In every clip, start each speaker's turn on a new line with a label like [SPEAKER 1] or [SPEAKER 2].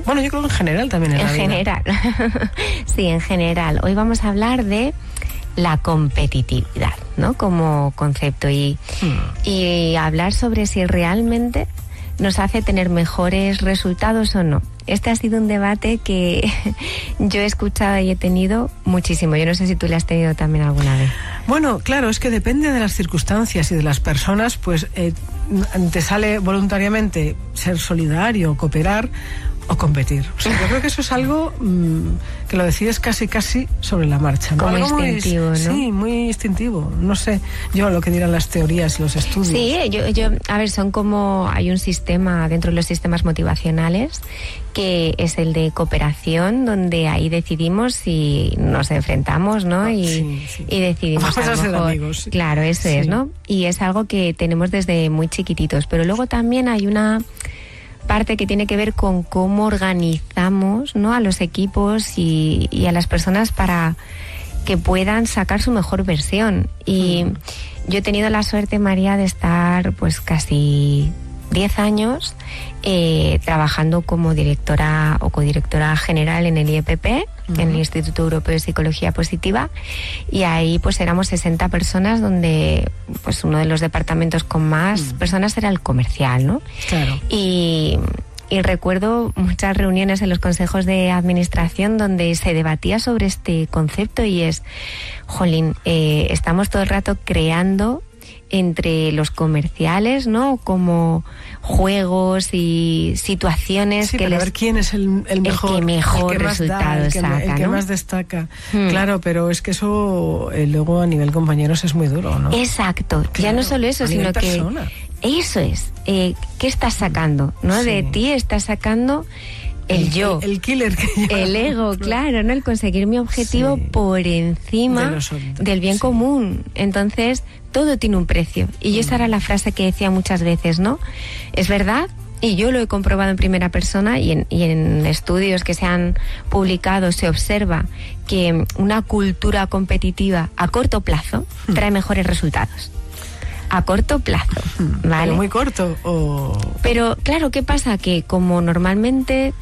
[SPEAKER 1] Bueno, yo creo que en general también en la vida.
[SPEAKER 2] general. Sí, en general. Hoy vamos a hablar de la competitividad, ¿no? Como concepto y hablar sobre si realmente nos hace tener mejores resultados o no. Este ha sido un debate que yo he escuchado y he tenido muchísimo. Yo no sé si tú lo has tenido también alguna vez.
[SPEAKER 1] Bueno, claro, es que depende de las circunstancias y de las personas, pues te sale voluntariamente ser solidario, cooperar o competir. O sea, yo creo que eso es algo que lo decides casi sobre la marcha, ¿no?
[SPEAKER 2] Como
[SPEAKER 1] algo
[SPEAKER 2] instintivo, ¿no?
[SPEAKER 1] Sí, muy instintivo. No sé yo lo que dirán las teorías y los estudios.
[SPEAKER 2] Sí, a ver, son como, hay un sistema dentro de los sistemas motivacionales que es el de cooperación, donde ahí decidimos si nos enfrentamos, ¿no? Y decidimos
[SPEAKER 1] vamos a ser
[SPEAKER 2] mejor,
[SPEAKER 1] amigos. Sí.
[SPEAKER 2] Claro, eso es, ¿no? Y es algo que tenemos desde muy chiquititos. Pero luego también hay una parte que tiene que ver con cómo organizamos, ¿no? A los equipos y a las personas para que puedan sacar su mejor versión. Y yo he tenido la suerte, María, de estar pues casi 10 años trabajando como directora o codirectora general en el IEPP, en el Instituto Europeo de Psicología Positiva, y ahí pues éramos 60 personas, donde pues uno de los departamentos con más personas era el comercial, ¿no?
[SPEAKER 1] Claro.
[SPEAKER 2] Y recuerdo muchas reuniones en los consejos de administración donde se debatía sobre este concepto y es, jolín, estamos todo el rato creando entre los comerciales, ¿no? Como juegos y situaciones que
[SPEAKER 1] les... ver quién es el mejor,
[SPEAKER 2] el que mejor resultado saca,
[SPEAKER 1] el que
[SPEAKER 2] ¿no?
[SPEAKER 1] más destaca. Claro, pero es que eso luego a nivel compañeros es muy duro, ¿no?
[SPEAKER 2] Exacto.
[SPEAKER 1] Claro,
[SPEAKER 2] ya no solo eso, sino
[SPEAKER 1] persona.
[SPEAKER 2] Que eso es. ¿Qué estás sacando? ¿No? Sí. De ti estás sacando el yo,
[SPEAKER 1] el killer que yo,
[SPEAKER 2] el ego, claro, ¿no? El conseguir mi objetivo por encima del bien común. Entonces, todo tiene un precio. Y esa era la frase que decía muchas veces, ¿no? Es verdad, y yo lo he comprobado en primera persona y en estudios que se han publicado se observa que una cultura competitiva a corto plazo trae mejores resultados. A corto plazo, ¿vale?
[SPEAKER 1] Pero muy corto o...
[SPEAKER 2] Pero claro, ¿qué pasa? Que como normalmente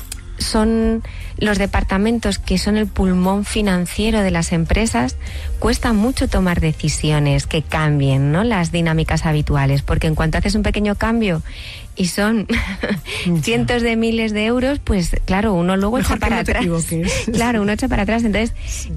[SPEAKER 2] son los departamentos que son el pulmón financiero de las empresas, cuesta mucho tomar decisiones que cambien, ¿no? Las dinámicas habituales, porque en cuanto haces un pequeño cambio y son cientos de miles de euros, pues claro, uno luego
[SPEAKER 1] mejor
[SPEAKER 2] echa para atrás. Claro, uno echa para atrás. Entonces,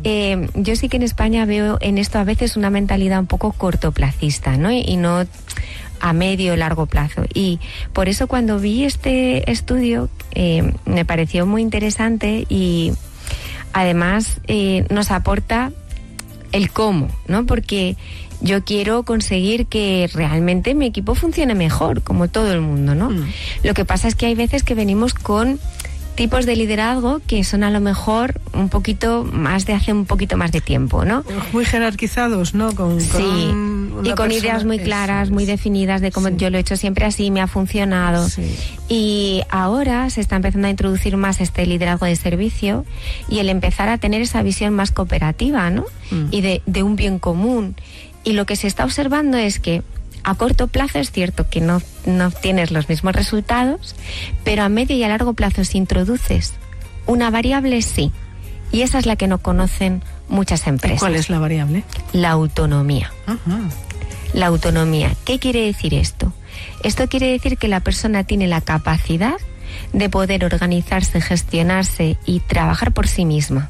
[SPEAKER 2] yo sí que en España veo en esto a veces una mentalidad un poco cortoplacista, ¿no? Y no a medio o largo plazo. Y por eso cuando vi este estudio me pareció muy interesante y además nos aporta el cómo, ¿no? Porque yo quiero conseguir que realmente mi equipo funcione mejor, como todo el mundo, ¿no? Lo que pasa es que hay veces que venimos con tipos de liderazgo que son a lo mejor un poquito más de hace un poquito más de tiempo, ¿no?
[SPEAKER 1] Muy jerarquizados, ¿no?
[SPEAKER 2] Sí, y con ideas muy claras, muy definidas de cómo yo lo he hecho siempre así, me ha funcionado.
[SPEAKER 1] Sí.
[SPEAKER 2] Y ahora se está empezando a introducir más este liderazgo de servicio y el empezar a tener esa visión más cooperativa, ¿no? Y de un bien común. Y lo que se está observando es que a corto plazo es cierto que no obtienes los mismos resultados, pero a medio y a largo plazo si introduces una variable, sí. Y esa es la que no conocen muchas empresas.
[SPEAKER 1] ¿Cuál es la variable?
[SPEAKER 2] La autonomía.
[SPEAKER 1] Uh-huh.
[SPEAKER 2] La autonomía. ¿Qué quiere decir esto? Esto quiere decir que la persona tiene la capacidad de poder organizarse, gestionarse y trabajar por sí misma.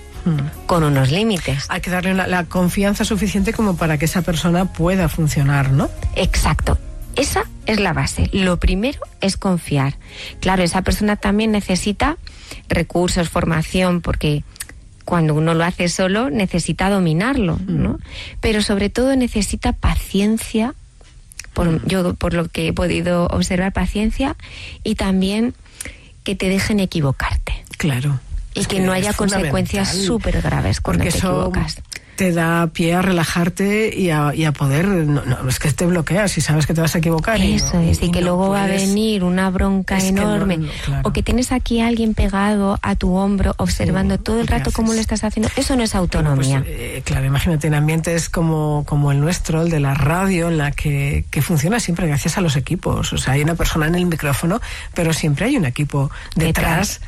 [SPEAKER 2] Con unos límites.
[SPEAKER 1] Hay que darle la confianza suficiente como para que esa persona pueda funcionar, ¿no?
[SPEAKER 2] Exacto. Esa es la base. Lo primero es confiar. Claro, esa persona también necesita recursos, formación, porque cuando uno lo hace solo necesita dominarlo, ¿no? Pero sobre todo necesita paciencia, yo por lo que he podido observar, paciencia, y también que te dejen equivocarte.
[SPEAKER 1] Claro.
[SPEAKER 2] Y que no haya consecuencias súper graves cuando te equivocas.
[SPEAKER 1] Te da pie a relajarte y a poder... No, es que te bloqueas y sabes que te vas a equivocar.
[SPEAKER 2] Eso es, y que luego va a venir una bronca enorme.
[SPEAKER 1] Claro.
[SPEAKER 2] O que tienes aquí a alguien pegado a tu hombro, observando todo el rato cómo lo estás haciendo. Eso no es autonomía.
[SPEAKER 1] Pues, claro, imagínate, en ambientes como el nuestro, el de la radio, en la que funciona siempre gracias a los equipos. O sea, hay una persona en el micrófono, pero siempre hay un equipo detrás